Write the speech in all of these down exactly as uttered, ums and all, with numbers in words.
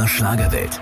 der Schlagerwelt.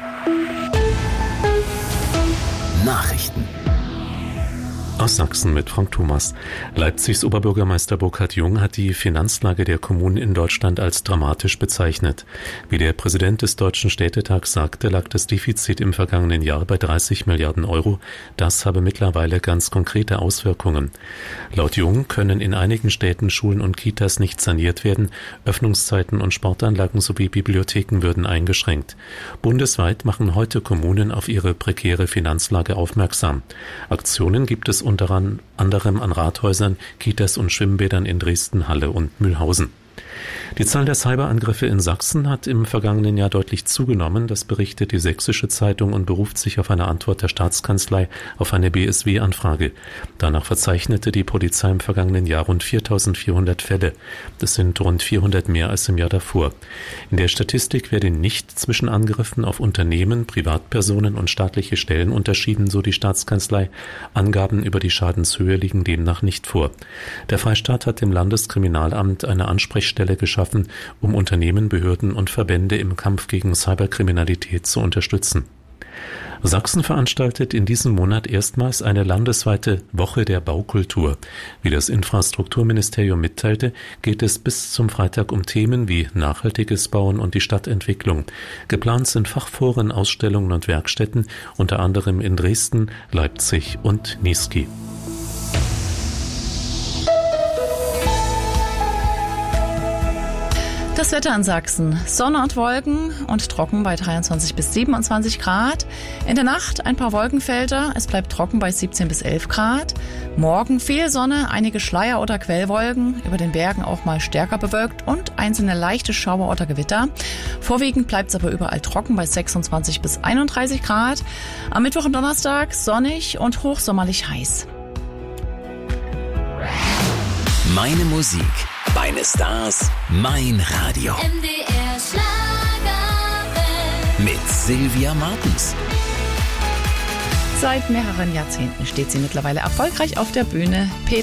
Nachrichten. Aus Sachsen mit Frank Thomas. Leipzigs Oberbürgermeister Burkhard Jung hat die Finanzlage der Kommunen in Deutschland als dramatisch bezeichnet. Wie der Präsident des Deutschen Städtetags sagte, lag das Defizit im vergangenen Jahr bei dreißig Milliarden Euro. Das habe mittlerweile ganz konkrete Auswirkungen. Laut Jung können in einigen Städten Schulen und Kitas nicht saniert werden, Öffnungszeiten und Sportanlagen sowie Bibliotheken würden eingeschränkt. Bundesweit machen heute Kommunen auf ihre prekäre Finanzlage aufmerksam. Aktionen gibt es unter anderem an Rathäusern, Kitas und Schwimmbädern in Dresden, Halle und Mühlhausen. Die Zahl der Cyberangriffe in Sachsen hat im vergangenen Jahr deutlich zugenommen. Das berichtet die Sächsische Zeitung und beruft sich auf eine Antwort der Staatskanzlei auf eine B S W-Anfrage. Danach verzeichnete die Polizei im vergangenen Jahr rund viertausendvierhundert Fälle. Das sind rund vierhundert mehr als im Jahr davor. In der Statistik werde nicht zwischen Angriffen auf Unternehmen, Privatpersonen und staatliche Stellen unterschieden, so die Staatskanzlei. Angaben über die Schadenshöhe liegen demnach nicht vor. Der Freistaat hat dem Landeskriminalamt eine Ansprechstelle geschaffen, um Unternehmen, Behörden und Verbände im Kampf gegen Cyberkriminalität zu unterstützen. Sachsen veranstaltet in diesem Monat erstmals eine landesweite Woche der Baukultur. Wie das Infrastrukturministerium mitteilte, geht es bis zum Freitag um Themen wie nachhaltiges Bauen und die Stadtentwicklung. Geplant sind Fachforen, Ausstellungen und Werkstätten, unter anderem in Dresden, Leipzig und Niesky. Das Wetter in Sachsen. Sonne und Wolken und trocken bei dreiundzwanzig bis siebenundzwanzig Grad. In der Nacht ein paar Wolkenfelder. Es bleibt trocken bei siebzehn bis elf Grad. Morgen viel Sonne, einige Schleier- oder Quellwolken. Über den Bergen auch mal stärker bewölkt und einzelne leichte Schauer oder Gewitter. Vorwiegend bleibt es aber überall trocken bei sechsundzwanzig bis einunddreißig Grad. Am Mittwoch und Donnerstag sonnig und hochsommerlich heiß. Meine Musik, meine Stars, mein Radio. M D R Schlagerwelt. Mit Sylvia Martens. Seit mehreren Jahrzehnten steht sie mittlerweile erfolgreich auf der Bühne.